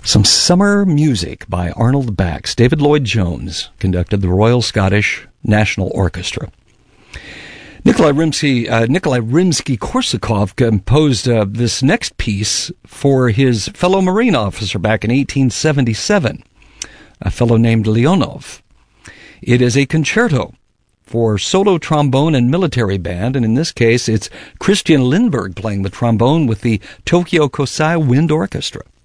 Some summer music by Arnold Bax. David Lloyd Jones conducted the Royal Scottish National Orchestra. Nikolai Rimsky-Korsakov composed this next piece for his fellow Marine officer back in 1877, a fellow named Leonov. It is a concerto for solo trombone and military band, and in this case it's Christian Lindbergh playing the trombone with the Tokyo Kosai Wind Orchestra.